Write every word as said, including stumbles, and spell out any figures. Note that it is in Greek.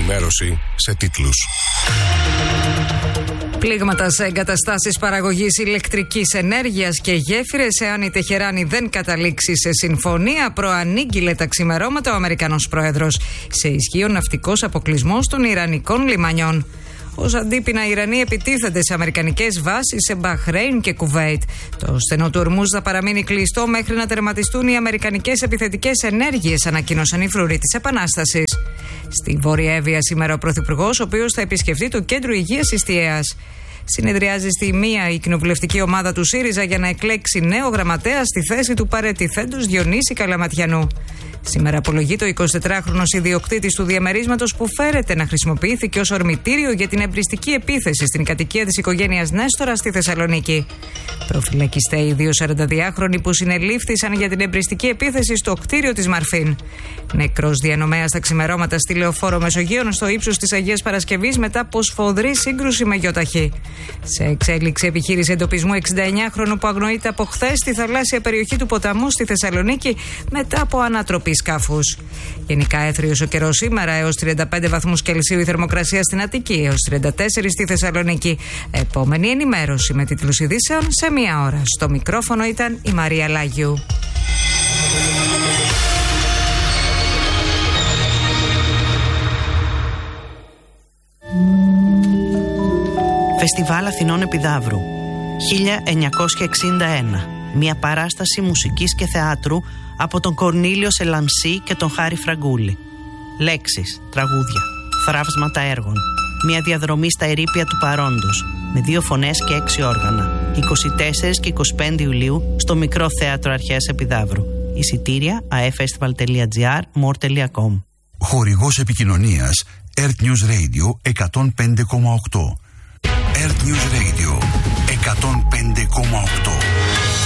ενημέρωση σε τίτλους. Πλήγματα σε εγκαταστάσεις παραγωγής ηλεκτρικής ενέργειας και γέφυρες εάν η Τεχεράνη δεν καταλήξει σε συμφωνία, προανήγγειλε τα ξημερώματα ο Αμερικανός πρόεδρος. Σε ισχύ ο ναυτικός αποκλεισμός των Ιρανικών λιμανιών. Ως αντίπεινα, οι Ιρανοί επιτίθενται σε αμερικανικές βάσεις σε Μπαχρέιν και Κουβέιτ. Το στενό του Ορμούζ θα παραμείνει κλειστό μέχρι να τερματιστούν οι αμερικανικές επιθετικές ενέργειες, ανακοίνωσαν οι φρουροί της Επανάστασης. Στη Βόρεια Εύβοια σήμερα ο Πρωθυπουργός, ο οποίος θα επισκεφτεί το Κέντρο Υγείας Ιστιαίας. Συνεδριάζει στη μία η κοινοβουλευτική ομάδα του ΣΥΡΙΖΑ για να εκλέξει νέο γραμματέα στη θέση του παρετηθέντος Διονύση Καλαματιανού. Σήμερα απολογείται ο εικοσιτετράχρονος ιδιοκτήτης του διαμερίσματος που φέρεται να χρησιμοποιήθηκε ως ορμητήριο για την εμπριστική επίθεση στην κατοικία της οικογένειας Νέστορα στη Θεσσαλονίκη. Προφυλακιστέ οι δύο σαρανταδυάχρονοι που συνελήφθησαν για την εμπριστική επίθεση στο κτίριο της Μαρφίν. Νεκρός διανομέας στα ξημερώματα στη Λεωφόρο Μεσογείων στο ύψος της Αγίας Παρασκευής μετά από σφοδρή σύγκρουση με γιοταχή. Σε εξέλιξη επιχείρηση εντοπισμού εξηνταεννιάχρονου που αγνοείται από χθες στη θαλάσσια περιοχή του ποταμού στη Θεσσαλονίκη μετά από ανατροπή σκάφους. Γενικά έθριος ο καιρός σήμερα, έως τριάντα πέντε βαθμούς Κελσίου η θερμοκρασία στην Αττική, έως τριάντα τέσσερα στη Θεσσαλονίκη. Επόμενη ενημέρωση με τίτλους ειδήσεων σε μία ώρα. Στο μικρόφωνο ήταν η Μαρία Λάγιου. Φεστιβάλ Αθηνών Επιδαύρου χίλια εννιακόσια εξήντα ένα. Μια παράσταση μουσικής και θεάτρου από τον Κορνήλιο Σελαμσί και τον Χάρη Φραγκούλη. Λέξεις, τραγούδια, θραύσματα έργων. Μια διαδρομή στα ερείπια του παρόντος, με δύο φωνές και έξι όργανα. είκοσι τέσσερα και είκοσι πέντε Ιουλίου στο Μικρό Θέατρο Αρχαίας Επιδαύρου. Εισιτήρια a e festival τελεία gr, more τελεία com. Χορηγός επικοινωνίας Earth News Radio εκατόν πέντε κόμμα οκτώ. Earth News Radio εκατόν πέντε κόμμα οκτώ.